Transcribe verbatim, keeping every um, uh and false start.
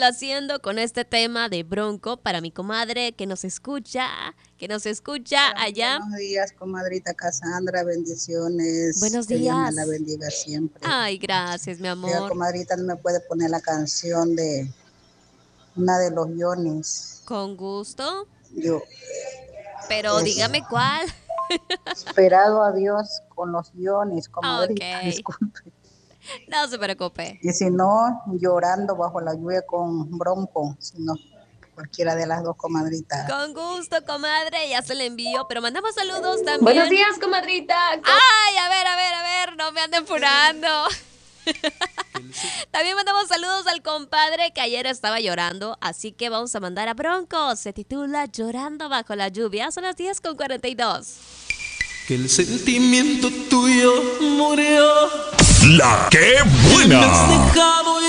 complaciendo con este tema de Bronco para mi comadre que nos escucha, que nos escucha Hola, allá. buenos días, comadrita Cassandra, bendiciones. Buenos Que Dios me días. la bendiga siempre. Ay, gracias, mi Oiga, amor. comadrita, no me puede poner la canción de una de los Yonis. Con gusto. Yo Pero es dígame cuál. esperado a Dios con los Yonis, Ok. comadrita, disculpe. No se preocupe. Y si no, llorando bajo la lluvia con Bronco, si no, cualquiera de las dos, comadritas. Con gusto, comadre, ya se le envió, pero mandamos saludos también. Buenos días, comadrita. Ay, a ver, a ver, a ver, no me anden furando. También mandamos saludos al compadre que ayer estaba llorando, así que vamos a mandar a Bronco. Se titula Llorando bajo la lluvia. Son las diez con cuarenta y dos. Que el sentimiento tuyo murió. La que Me has buena. dejado